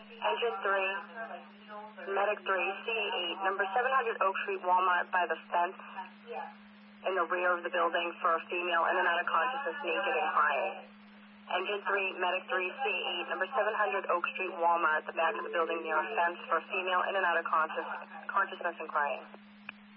Engine 3, Medic 3, CE8, number 700 Oak Street, Walmart, by the fence in the rear of the building for a female in and out of consciousness, naked and crying. Engine 3, Medic 3, CE8, number 700 Oak Street, Walmart, at the back of the building near a fence for a female in and out of consciousness and crying.